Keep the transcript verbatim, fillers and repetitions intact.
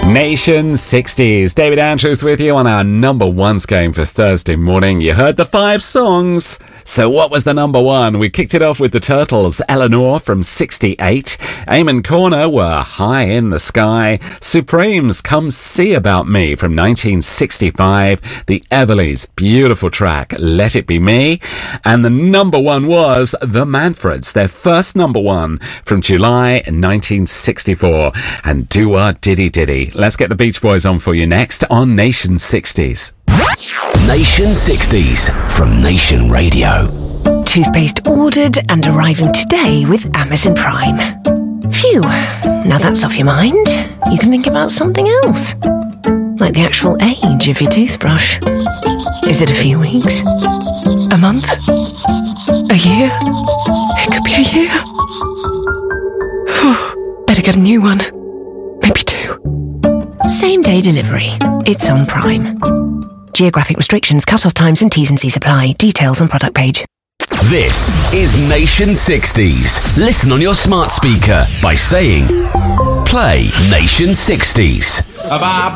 Nation sixties. David Andrews with you on our number ones game for Thursday morning. You heard the five songs. So what was the number one? We kicked it off with the Turtles, Eleanor from sixty-eight. Amen Corner were High in the Sky. Supremes, Come See About Me from nineteen sixty-five. The Everlys, beautiful track, Let It Be Me. And the number one was The Manfreds, their first number one from July nineteen sixty-four. And Do-Wah Diddy Diddy. Let's get the Beach Boys on for you next on Nation sixties. Nation sixties from Nation Radio. Toothpaste ordered and arriving today with Amazon Prime. Phew, now that's off your mind. You can think about something else. Like the actual age of your toothbrush. Is it a few weeks? A month? A year? It could be a year. Better get a new one. Maybe two. Same day delivery. It's on Prime. Geographic restrictions, cut-off times and T's and C's apply. Details on product page. This is Nation sixties. Listen on your smart speaker by saying, play Nation sixties.